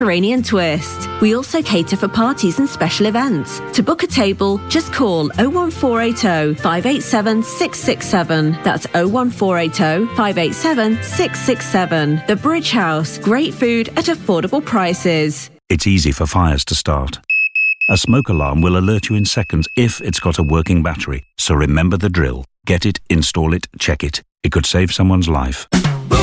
Mediterranean twist. We also cater for parties and special events. To book a table, just call 01480 587 667. That's 01480 587 667. The Bridge House. Great food at affordable prices. It's easy for fires to start. A smoke alarm will alert you in seconds if it's got a working battery. So remember the drill. Get it, install it, check it. It could save someone's life.